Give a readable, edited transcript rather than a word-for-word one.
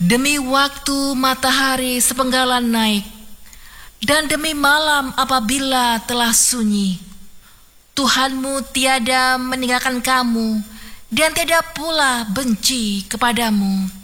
Demi waktu matahari sepenggalan naik, dan demi malam apabila telah sunyi, Tuhanmu tiada meninggalkan kamu, dan tiada pula benci kepadamu.